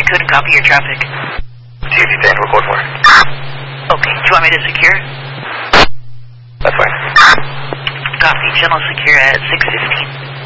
couldn't copy your traffic. TC10, record for it. Okay, do you want me to secure? That's fine. Copy, channel secure at 6:15.